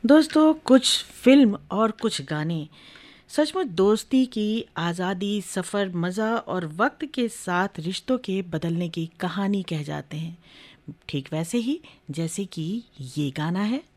दोस्तों, कुछ फिल्म और कुछ गाने सचमुच दोस्ती की आज़ादी, सफ़र, मज़ा और वक्त के साथ रिश्तों के बदलने की कहानी कह जाते हैं। ठीक वैसे ही जैसे कि ये गाना है।